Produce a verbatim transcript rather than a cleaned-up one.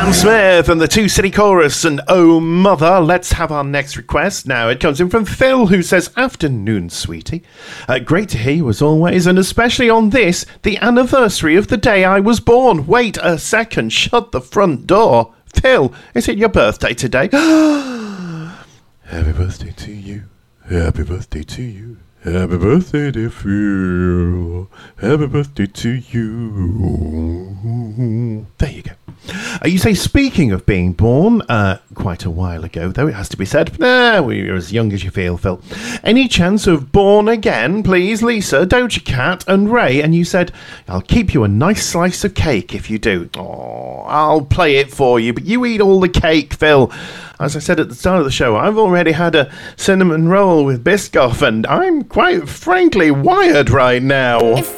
Sam Smith and the Two City Chorus and Oh Mother. Let's have our next request. Now it comes in from Phil, who says, afternoon, sweetie. Uh, great to hear you as always, and especially on this, the anniversary of the day I was born. Wait a second, shut the front door. Phil, is it your birthday today? Happy birthday to you. Happy birthday to you. Happy birthday, dear Phil. Happy birthday to you. There you go. Uh, you say, speaking of being born, uh, quite a while ago, though, it has to be said. Nah, well, you're as young as you feel, Phil. Any chance of born again, please, Lisa, Doja Cat and Ray? And you said, I'll keep you a nice slice of cake if you do. Oh, I'll play it for you, but you eat all the cake, Phil. As I said at the start of the show, I've already had a cinnamon roll with Biscoff, and I'm quite frankly wired right now. If